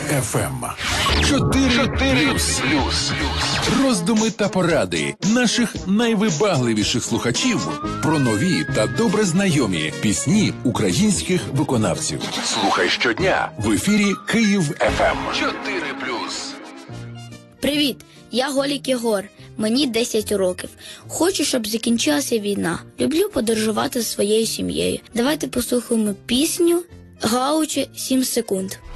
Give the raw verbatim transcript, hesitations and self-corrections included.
еф ем. чотири плюс. Роздуми та поради наших найвибагливіших слухачів про нові та добре знайомі пісні українських виконавців. Слухай щодня в ефірі Київ еф ем. чотири плюс. Привіт, я Голік Єгор, мені десять років. Хочу, щоб закінчилася війна. Люблю подорожувати зі своєю сім'єю. Давайте послухаємо пісню «Гаучі сім секунд».